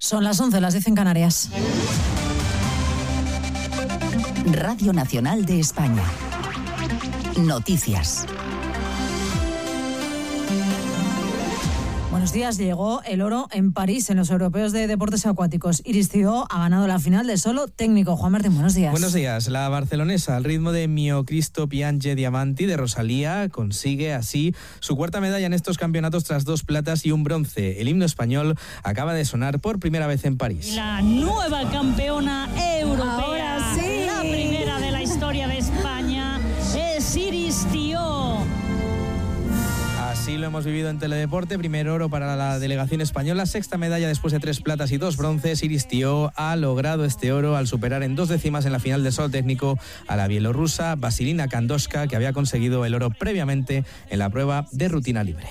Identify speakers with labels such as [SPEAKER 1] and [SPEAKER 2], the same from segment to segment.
[SPEAKER 1] Son las 11, las 10 en Canarias.
[SPEAKER 2] Radio Nacional de España. Noticias.
[SPEAKER 1] Buenos días. Llegó el oro en París en los europeos de deportes acuáticos. Iris Cio ha ganado la final de solo técnico. Juan Martín, buenos días.
[SPEAKER 3] Buenos días. La barcelonesa, al ritmo de Mio Cristo Piange Diamanti de Rosalía, consigue así su cuarta medalla en estos campeonatos tras 2 platas y un bronce. El himno español acaba de sonar por primera vez en París.
[SPEAKER 4] La nueva campeona europea.
[SPEAKER 1] Ahora sí.
[SPEAKER 4] La primera de la historia de España es Iris Cio.
[SPEAKER 3] Así lo hemos vivido en Teledeporte. Primer oro para la delegación española, sexta medalla después de 3 platas y 2 bronces. Iris Cio ha logrado este oro al superar en 2 décimas en la final del solo técnico a la bielorrusa Vasilina Kandoshka, que había conseguido el oro previamente en la prueba de rutina libre.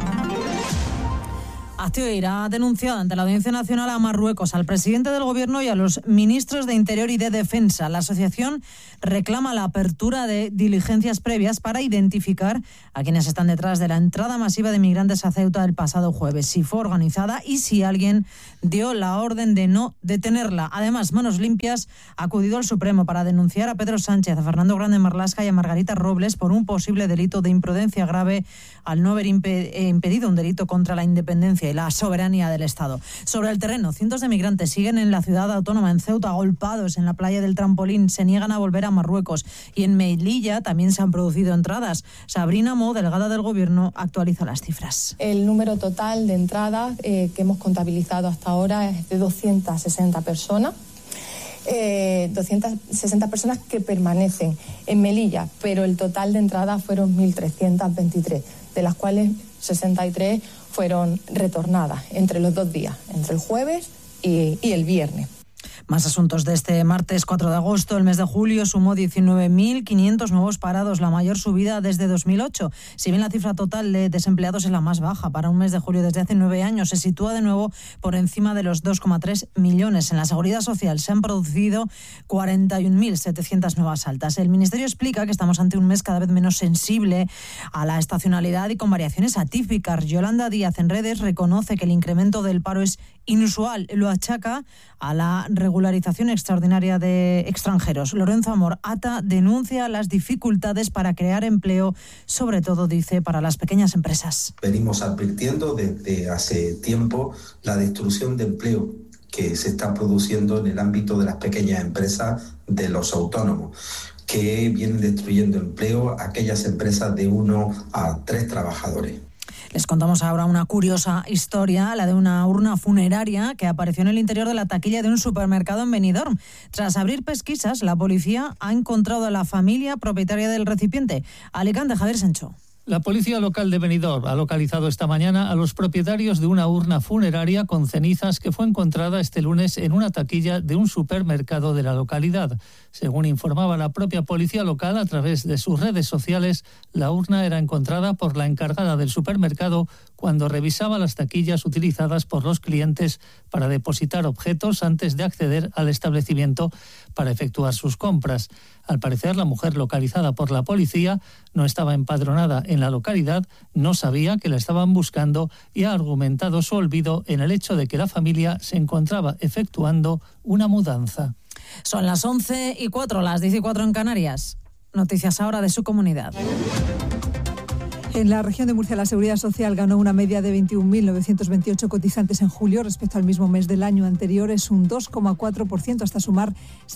[SPEAKER 1] Aztioir ha denunciado ante la Audiencia Nacional a Marruecos, al presidente del Gobierno y a los ministros de Interior y de Defensa. La asociación reclama la apertura de diligencias previas para identificar a quienes están detrás de la entrada masiva de migrantes a Ceuta el pasado jueves, si fue organizada y si alguien dio la orden de no detenerla. Además, Manos Limpias ha acudido al Supremo para denunciar a Pedro Sánchez, a Fernando Grande Marlaska y a Margarita Robles por un posible delito de imprudencia grave al no haber impedido un delito contra la independencia y la soberanía del Estado. Sobre el terreno, cientos de migrantes siguen en la ciudad autónoma, en Ceuta, agolpados en la playa del Trampolín. Se niegan a volver a Marruecos. Y en Melilla también se han producido entradas. Sabrina Mo, delegada del Gobierno, actualiza las cifras.
[SPEAKER 5] El número total de entradas que hemos contabilizado hasta ahora es de 260 personas. 260 personas que permanecen en Melilla, pero el total de entradas fueron 1.323, de las cuales 63 fueron retornadas entre los 2 días, entre el jueves y el viernes.
[SPEAKER 1] Más asuntos de este martes 4 de agosto. El mes de julio sumó 19.500 nuevos parados, la mayor subida desde 2008. Si bien la cifra total de desempleados es la más baja para un mes de julio desde hace 9 años, se sitúa de nuevo por encima de los 2,3 millones. En la Seguridad Social se han producido 41.700 nuevas altas. El Ministerio explica que estamos ante un mes cada vez menos sensible a la estacionalidad y con variaciones atípicas. Yolanda Díaz en redes reconoce que el incremento del paro es inusual. Lo achaca a la regularización extraordinaria de extranjeros. Lorenzo Amor Ata denuncia las dificultades para crear empleo, sobre todo, dice, para las pequeñas empresas.
[SPEAKER 6] Venimos advirtiendo desde hace tiempo la destrucción de empleo que se está produciendo en el ámbito de las pequeñas empresas, de los autónomos, que vienen destruyendo empleo a aquellas empresas de 1 a 3 trabajadores.
[SPEAKER 1] Les contamos ahora una curiosa historia, la de una urna funeraria que apareció en el interior de la taquilla de un supermercado en Benidorm. Tras abrir pesquisas, la policía ha encontrado a la familia propietaria del recipiente. Alicante, Javier Sancho.
[SPEAKER 7] La policía local de Benidorm ha localizado esta mañana a los propietarios de una urna funeraria con cenizas que fue encontrada este lunes en una taquilla de un supermercado de la localidad. Según informaba la propia policía local a través de sus redes sociales, la urna era encontrada por la encargada del supermercado cuando revisaba las taquillas utilizadas por los clientes para depositar objetos antes de acceder al establecimiento para efectuar sus compras. Al parecer, la mujer localizada por la policía no estaba empadronada en la localidad, no sabía que la estaban buscando y ha argumentado su olvido en el hecho de que la familia se encontraba efectuando una mudanza.
[SPEAKER 1] Son las 11:04, las 10:04 en Canarias. Noticias ahora de su comunidad.
[SPEAKER 8] En la región de Murcia, la Seguridad Social ganó una media de 21.928 cotizantes en julio respecto al mismo mes del año anterior. Es un 2,4% hasta sumar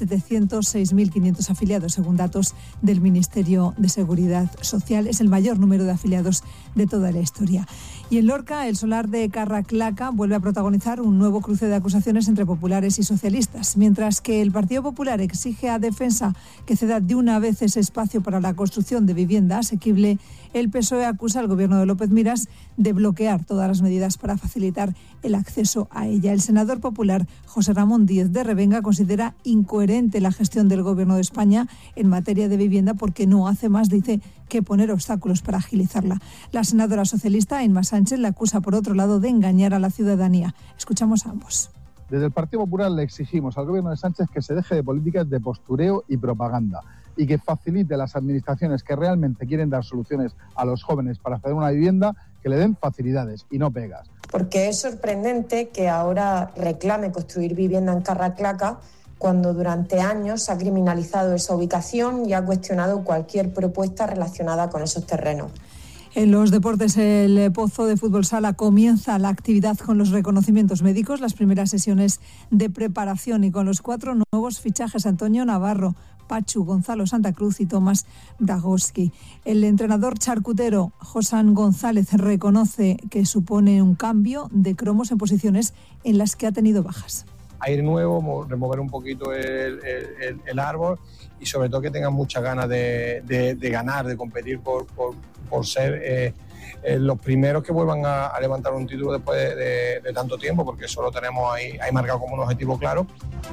[SPEAKER 8] 706.500 afiliados, según datos del Ministerio de Seguridad Social. Es el mayor número de afiliados de toda la historia. Y en Lorca, el solar de Carraclaca vuelve a protagonizar un nuevo cruce de acusaciones entre populares y socialistas. Mientras que el Partido Popular exige a Defensa que ceda de una vez ese espacio para la construcción de vivienda asequible, el PSOE acusa al gobierno de López Miras de bloquear todas las medidas para facilitar el acceso a ella. El senador popular José Ramón Díez de Revenga considera incoherente la gestión del gobierno de España en materia de vivienda porque no hace más, dice, que poner obstáculos para agilizarla. La senadora socialista Inma Sánchez la acusa, por otro lado, de engañar a la ciudadanía. Escuchamos a ambos.
[SPEAKER 9] Desde el Partido Popular le exigimos al gobierno de Sánchez que se deje de políticas de postureo y propaganda, y que facilite a las administraciones que realmente quieren dar soluciones a los jóvenes para acceder a una vivienda, que le den facilidades y no pegas.
[SPEAKER 10] Porque es sorprendente que ahora reclame construir vivienda en Carraclaca cuando durante años se ha criminalizado esa ubicación y ha cuestionado cualquier propuesta relacionada con esos terrenos.
[SPEAKER 8] En los deportes, el Pozo de Fútbol Sala comienza la actividad con los reconocimientos médicos, las primeras sesiones de preparación y con los 4 nuevos fichajes: Antonio Navarro, Pachu, Gonzalo Santa Cruz y Tomás Bragowski. El entrenador charcutero Josán González reconoce que supone un cambio de cromos en posiciones en las que ha tenido bajas.
[SPEAKER 11] Aire nuevo, remover un poquito el árbol y sobre todo que tengan muchas ganas de ganar, de competir por ser los primeros que vuelvan a levantar un título después de tanto tiempo, porque eso lo tenemos ahí marcado como un objetivo claro.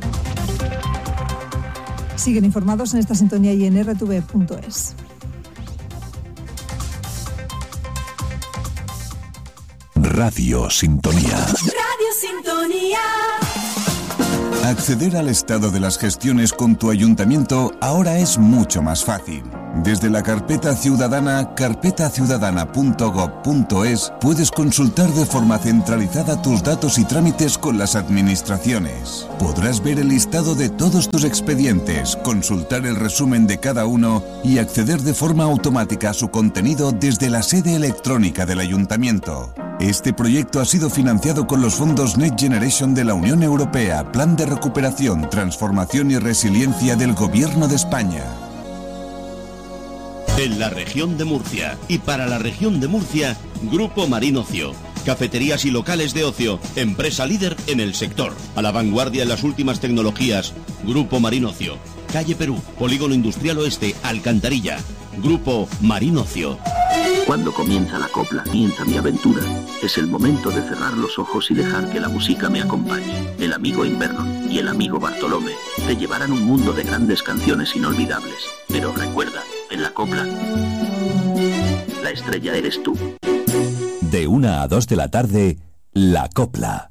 [SPEAKER 8] Siguen informados en esta sintonía y en rtv.es.
[SPEAKER 12] Radio Sintonía.
[SPEAKER 13] Radio Sintonía.
[SPEAKER 12] Acceder al estado de las gestiones con tu ayuntamiento ahora es mucho más fácil. Desde la carpeta ciudadana, carpetaciudadana.gov.es, puedes consultar de forma centralizada tus datos y trámites con las administraciones. Podrás ver el listado de todos tus expedientes, consultar el resumen de cada uno y acceder de forma automática a su contenido desde la sede electrónica del ayuntamiento. Este proyecto ha sido financiado con los fondos Next Generation de la Unión Europea, Plan de Recuperación, Transformación y Resiliencia del Gobierno de España.
[SPEAKER 14] En la región de Murcia y para la región de Murcia, Grupo Marín Ocio. Cafeterías y locales de ocio, empresa líder en el sector. A la vanguardia en las últimas tecnologías, Grupo Marín Ocio. Calle Perú, Polígono Industrial Oeste, Alcantarilla. Grupo Marín Ocio.
[SPEAKER 15] Cuando comienza la copla, comienza mi aventura. Es el momento de cerrar los ojos y dejar que la música me acompañe. El amigo Inverno y el amigo Bartolomé te llevarán un mundo de grandes canciones inolvidables. Pero recuerda, en la copla, la estrella eres tú.
[SPEAKER 12] De 1 a 2 de la tarde, La Copla.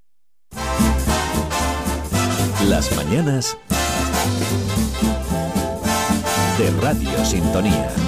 [SPEAKER 12] Las mañanas de Radio Sintonía.